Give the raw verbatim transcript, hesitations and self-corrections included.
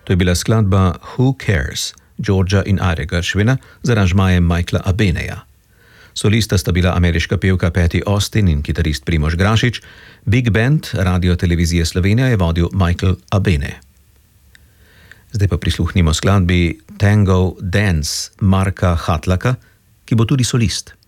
To je bila skladba Who Cares, Georgia in Ire Gershwina z aranžmajem Michaela Abeneja. Solista sta bila ameriška pevka Patty Austin in kitarist Primož Grašič, Big Band Radio Televizije Slovenija je vodil Michael Abene. Zdaj pa prisluhnimo skladbi Tango Dance Marka Hatlaka, ki bo tudi solist.